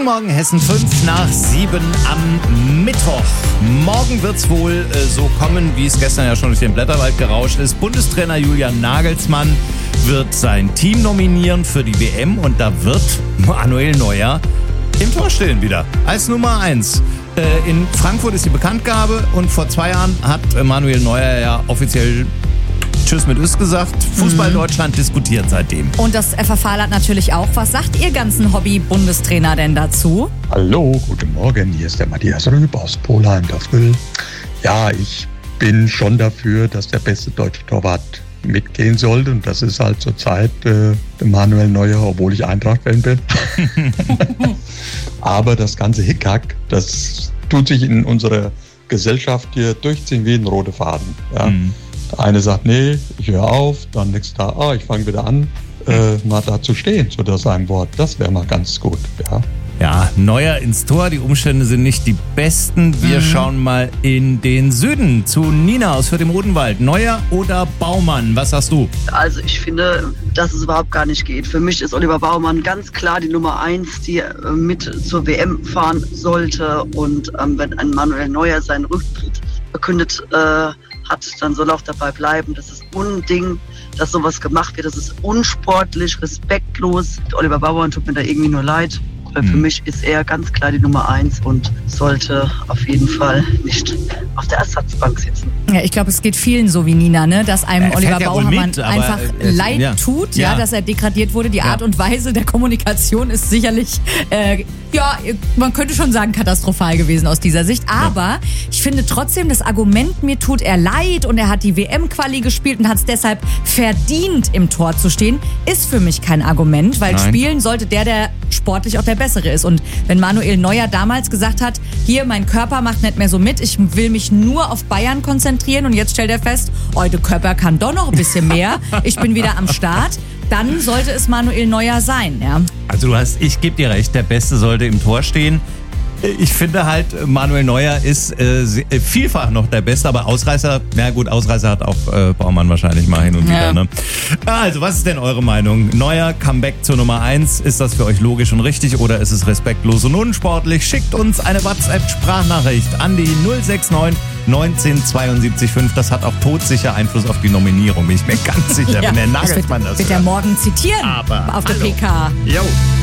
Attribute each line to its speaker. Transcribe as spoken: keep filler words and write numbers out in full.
Speaker 1: Guten Morgen, Hessen, fünf nach sieben am Mittwoch. Morgen wird's wohl äh, so kommen, wie es gestern ja schon durch den Blätterwald gerauscht ist. Bundestrainer Julian Nagelsmann wird sein Team nominieren für die W M und da wird Manuel Neuer im Tor stehen wieder. Als Nummer eins. Äh, in Frankfurt ist die Bekanntgabe und vor zwei Jahren hat äh, Manuel Neuer ja offiziell Tschüss mit Üss gesagt. Fußball Deutschland diskutiert seitdem.
Speaker 2: Und das F F H hat natürlich auch. Was sagt ihr ganzen Hobby-Bundestrainer denn dazu?
Speaker 3: Hallo, guten Morgen. Hier ist der Matthias Rüb aus Polheim, Dorfmühl. Ja, ich bin schon dafür, dass der beste deutsche Torwart mitgehen sollte. Und das ist halt zurzeit äh, der Manuel Neuer, obwohl ich Eintracht-Fan bin. Aber das ganze Hickhack, das tut sich in unserer Gesellschaft hier durchziehen wie ein roter Faden. Ja. Mhm. Der eine sagt, nee, ich höre auf, dann nächstes Tag, ah, ich fange wieder an, äh, mal da zu stehen zu das ein Wort. Das wäre mal ganz gut, ja.
Speaker 1: Ja, Neuer ins Tor, die Umstände sind nicht die besten. Wir mhm. schauen mal in den Süden zu Nina aus Fürth im Odenwald. Neuer oder Baumann, was sagst du?
Speaker 4: Also ich finde, dass es überhaupt gar nicht geht. Für mich ist Oliver Baumann ganz klar die Nummer eins, die äh, mit zur W M fahren sollte. Und ähm, wenn ein Manuel Neuer seinen Rücktritt verkündet äh, hat, dann soll er auch dabei bleiben. Das ist Unding, dass sowas gemacht wird. Das ist unsportlich, respektlos. Oliver Baumann tut mir da irgendwie nur leid. Weil für mich ist er ganz klar die Nummer eins und sollte auf jeden Fall nicht auf der Ersatzbank sitzen.
Speaker 2: Ja, ich glaube, es geht vielen so wie Nina, ne? Dass einem
Speaker 1: er
Speaker 2: Oliver
Speaker 1: ja
Speaker 2: Baumann
Speaker 1: mit,
Speaker 2: einfach
Speaker 1: äh,
Speaker 2: leid
Speaker 1: ja.
Speaker 2: tut, ja. ja, dass er degradiert wurde. Die ja. Art und Weise der Kommunikation ist sicherlich, äh, ja, man könnte schon sagen, katastrophal gewesen aus dieser Sicht. Aber ja. ich finde trotzdem das Argument, mir tut er leid und er hat die W M-Quali gespielt und hat es deshalb verdient, im Tor zu stehen, ist für mich kein Argument, weil
Speaker 1: Nein.
Speaker 2: spielen sollte der, der sportlich auch der Bessere ist. Und wenn Manuel Neuer damals gesagt hat, hier, mein Körper macht nicht mehr so mit, ich will mich nur auf Bayern konzentrieren und jetzt stellt er fest, oh, der Körper kann doch noch ein bisschen mehr, ich bin wieder am Start, dann sollte es Manuel Neuer sein. Ja.
Speaker 1: Also du hast, ich gebe dir recht, der Beste sollte im Tor stehen. Ich finde halt, Manuel Neuer ist äh, vielfach noch der Beste, aber Ausreißer, na gut, Ausreißer hat auch äh, Baumann wahrscheinlich mal hin und ja. wieder. Ne? Also, was ist denn eure Meinung? Neuer Comeback zur Nummer eins, ist das für euch logisch und richtig oder ist es respektlos und unsportlich? Schickt uns eine WhatsApp-Sprachnachricht an die null sechs neun neunzehn zweiundsiebzig fünf. Das hat auch todsicher Einfluss auf die Nominierung, bin ich mir ganz sicher,
Speaker 2: ja,
Speaker 1: wenn der Nagelsmann das
Speaker 2: wird. Wird er morgen zitieren
Speaker 1: aber
Speaker 2: auf der
Speaker 1: hallo.
Speaker 2: P K.
Speaker 1: Jo.